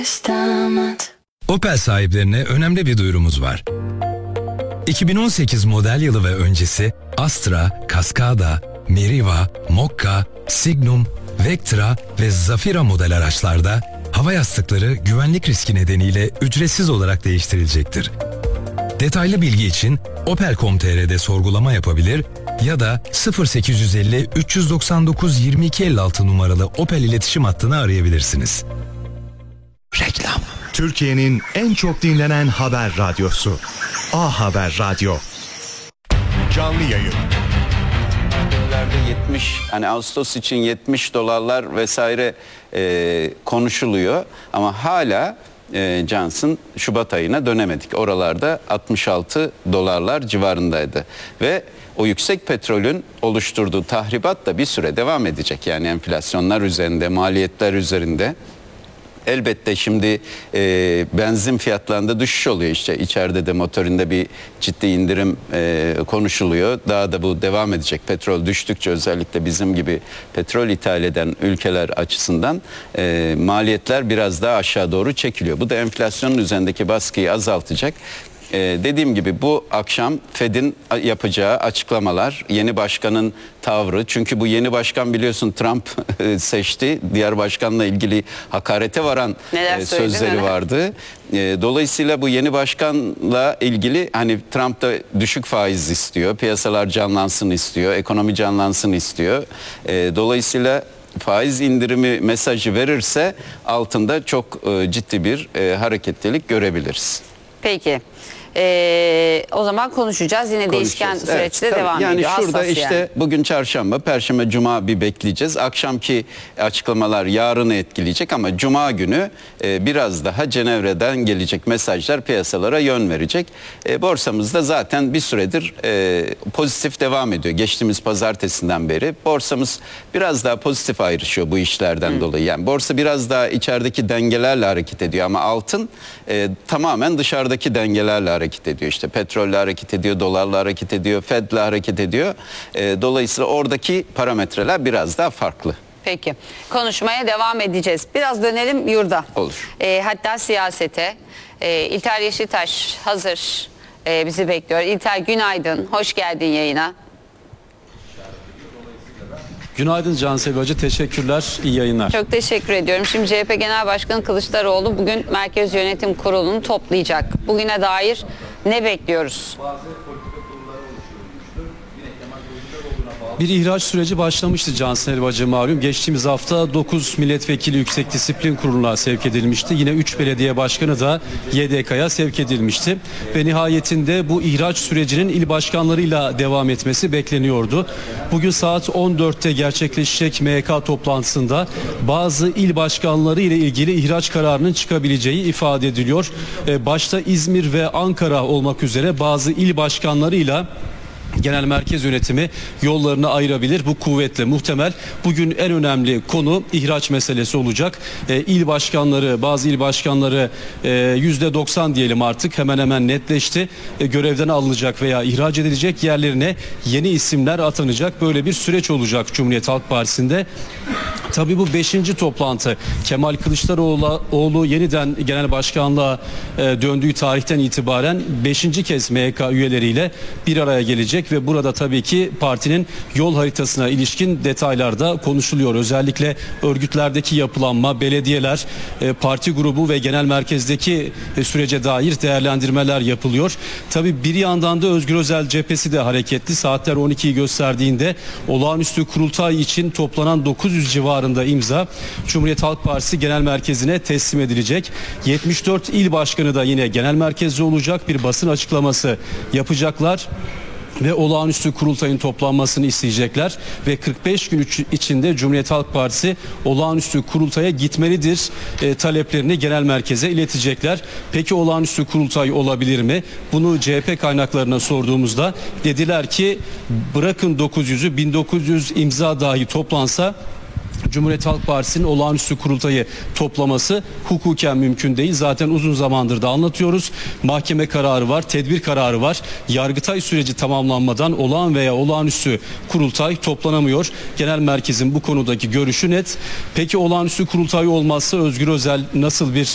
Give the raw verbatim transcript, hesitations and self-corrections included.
Opel sahiplerine önemli bir duyurumuz var. iki bin on sekiz model yılı ve öncesi Astra, Cascada, Meriva, Mokka, Signum, Vectra ve Zafira model araçlarda hava yastıkları güvenlik riski nedeniyle ücretsiz olarak değiştirilecektir. Detaylı bilgi için opel nokta com nokta tr'de sorgulama yapabilir ya da sıfır sekiz yüz elli üç yüz doksan dokuz yirmi iki elli altı numaralı Opel iletişim hattını arayabilirsiniz. Reklam. Türkiye'nin en çok dinlenen haber radyosu. A Haber Radyo. Canlı yayın. yetmiş hani Ağustos için yetmiş dolarlar vesaire e, konuşuluyor ama hala e, Johnson Şubat ayına dönemedik. Oralarda altmış altı dolarlar civarındaydı ve o yüksek petrolün oluşturduğu tahribat da bir süre devam edecek. Yani enflasyonlar üzerinde, maliyetler üzerinde. Elbette şimdi e, benzin fiyatlarında düşüş oluyor, işte içeride de motorinde bir ciddi indirim e, konuşuluyor. Daha da bu devam edecek. Petrol düştükçe özellikle bizim gibi petrol ithal eden ülkeler açısından e, maliyetler biraz daha aşağı doğru çekiliyor. Bu da enflasyonun üzerindeki baskıyı azaltacak. Ee, dediğim gibi bu akşam Fed'in yapacağı açıklamalar, yeni başkanın tavrı, çünkü bu yeni başkan biliyorsun Trump seçti, diğer başkanla ilgili hakarete varan e, sözleri mi? vardı. E, dolayısıyla bu yeni başkanla ilgili hani Trump da düşük faiz istiyor, piyasalar canlansın istiyor, ekonomi canlansın istiyor. E, dolayısıyla faiz indirimi mesajı verirse altında çok e, ciddi bir e, hareketlilik görebiliriz. Peki. Ee, o zaman konuşacağız. Yine değişken süreçte evet, devam yani ediyor. Yani şurada Hassas işte yani. Bugün çarşamba, perşembe, cuma bir bekleyeceğiz. Akşamki açıklamalar yarını etkileyecek ama cuma günü e, biraz daha Cenevre'den gelecek mesajlar piyasalara yön verecek. E, borsamızda zaten bir süredir e, pozitif devam ediyor. Geçtiğimiz pazartesinden beri borsamız biraz daha pozitif ayrışıyor bu işlerden Hı. dolayı. Yani borsa biraz daha içerideki dengelerle hareket ediyor ama altın e, tamamen dışarıdaki dengelerle hareket ediyor. İşte petrolle hareket ediyor, dolarla hareket ediyor, Fed'le hareket ediyor. E, dolayısıyla oradaki parametreler biraz daha farklı. Peki. Konuşmaya devam edeceğiz. Biraz dönelim yurda. Olur. E, hatta siyasete. E, İlter Yeşiltaş hazır. E, bizi bekliyor. İlter günaydın. Hoş geldin yayına. Günaydın Cansel Hoca, teşekkürler, iyi yayınlar. Çok teşekkür ediyorum. Şimdi C H P Genel Başkanı Kılıçdaroğlu bugün Merkez Yönetim Kurulu'nu toplayacak. Bugüne dair ne bekliyoruz? Bir ihraç süreci başlamıştı Cansel Hoca malum. Geçtiğimiz hafta dokuz milletvekili Yüksek Disiplin Kurulu'na sevk edilmişti. Yine üç belediye başkanı da Y D K'ya sevk edilmişti. Ve nihayetinde bu ihraç sürecinin il başkanlarıyla devam etmesi bekleniyordu. Bugün saat on dörtte gerçekleşecek M Y K toplantısında bazı il başkanları ile ilgili ihraç kararının çıkabileceği ifade ediliyor. Başta İzmir ve Ankara olmak üzere bazı il başkanlarıyla Genel merkez yönetimi yollarını ayırabilir. Bu kuvvetle muhtemel. Bugün en önemli konu ihraç meselesi olacak. E, il başkanları, bazı il başkanları e, yüzde doksan diyelim artık hemen hemen netleşti. E, görevden alınacak veya ihraç edilecek, yerlerine yeni isimler atanacak. Böyle bir süreç olacak Cumhuriyet Halk Partisi'nde. Tabii bu beşinci toplantı. Kemal Kılıçdaroğlu oğlu yeniden genel başkanlığa e, döndüğü tarihten itibaren beşinci kez M Y K üyeleriyle bir araya gelecek ve burada tabii ki partinin yol haritasına ilişkin detaylar da konuşuluyor. Özellikle örgütlerdeki yapılanma, belediyeler, e, parti grubu ve genel merkezdeki e, sürece dair değerlendirmeler yapılıyor. Tabii bir yandan da Özgür Özel cephesi de hareketli. Saatler on ikiyi gösterdiğinde olağanüstü kurultay için toplanan dokuz yüz civarında imza Cumhuriyet Halk Partisi Genel Merkezi'ne teslim edilecek. yetmiş dört il başkanı da yine genel merkezde olacak, bir basın açıklaması yapacaklar ve olağanüstü kurultayın toplanmasını isteyecekler ve kırk beş gün içinde Cumhuriyet Halk Partisi olağanüstü kurultaya gitmelidir e, taleplerini genel merkeze iletecekler. Peki olağanüstü kurultay olabilir mi? Bunu C H P kaynaklarına sorduğumuzda dediler ki bırakın dokuz yüzü bin dokuz yüz imza dahi toplansa Cumhuriyet Halk Partisi'nin olağanüstü kurultayı toplaması hukuken mümkün değil. Zaten uzun zamandır da anlatıyoruz. Mahkeme kararı var, tedbir kararı var. Yargıtay süreci tamamlanmadan olağan veya olağanüstü kurultay toplanamıyor. Genel merkezin bu konudaki görüşü net. Peki olağanüstü kurultay olmazsa Özgür Özel nasıl bir